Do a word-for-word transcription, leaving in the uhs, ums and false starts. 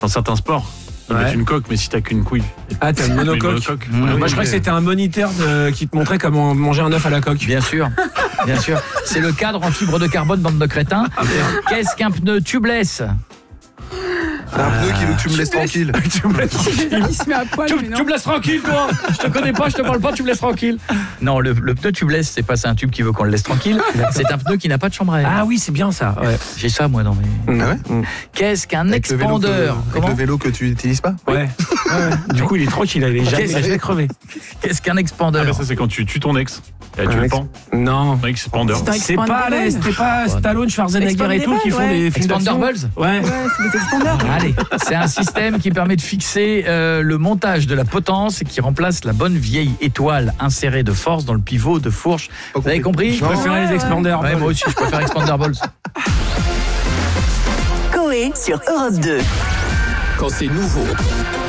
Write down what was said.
Dans certains sports, ils Ouais. mettent une coque, mais si t'as qu'une couille. Ah, t'as une monocoque. Une monocoque. Mmh. Ouais, Moi, oui, je crois mais- que c'était un moniteur de... qui te montrait comment manger un œuf à la coque. Bien sûr, bien sûr. C'est le cadre en fibre de carbone, bande de crétins. Qu'est-ce qu'un pneu tubeless? C'est un pneu qui tu me laisses tranquille. Tu me laisses, Il se met à poil, tu, mais non. tu me laisses tranquille, toi. Je te connais pas, je te parle pas, tu me laisses tranquille. Non, le, le pneu tubeless, c'est pas c'est un tube qui veut qu'on le laisse tranquille. C'est un pneu qui n'a pas de chambre à air. Ah oui, c'est bien ça. Ouais. J'ai ça, moi, dans mes... Ah ouais Qu'est-ce qu'un Avec le vélo que- expandeur? Avec Comment le vélo que tu n'utilises pas. Ouais. Ouais. Du coup, il est tranquille, il est jamais, Qu'est-ce- jamais crevé. Qu'est-ce qu'un Ah, expandeur? bah ça, c'est quand tu tues ton ex. Et tu Un le ex- pends. Non. Un expander. C'est un C'est pas, Expandable. les, c'était pas Stallone, Schwarzenegger et tout qui font Expandable, des films d'action. Expandables? Ouais. Ouais, c'est des expandeurs. Allez, c'est un système qui permet de fixer euh, le montage de la potence et qui remplace la bonne vieille étoile insérée de force dans le pivot de fourche. Vous avez compris? Je préférais Ouais, les ouais. Expanders. Ouais, moi aussi, je préfère Expandables. Coé sur Europe deux. Quand c'est nouveau,